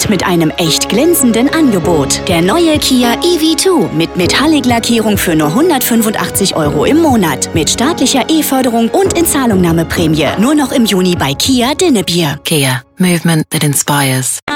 mit einem echt glänzenden Angebot. Der neue Kia EV2 mit Metallic-Lackierung für nur 185 € im Monat. Mit staatlicher E-Förderung und Inzahlungnahmeprämie. Nur noch im Juni bei Kia Dinnebier. Kia. Movement that inspires.